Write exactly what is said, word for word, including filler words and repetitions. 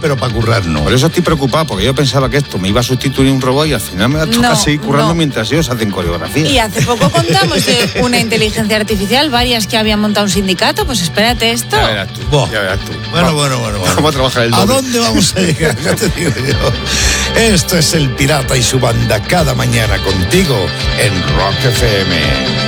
pero para currar no. Por eso estoy preocupado, porque yo pensaba que esto me iba a sustituir un robot y al final me va a tocar No, seguir currando no. mientras ellos hacen coreografía. Y hace poco contamos de una inteligencia artificial, varias que habían montado un sindicato, pues espérate esto. Ya verás tú, Buah. ya verás tú. Bueno, Va- bueno, bueno, bueno. Vamos a trabajar el ¿A doble. dónde vamos a llegar? Ya te digo yo. Esto es El Pirata y su banda cada mañana contigo en Rock F M.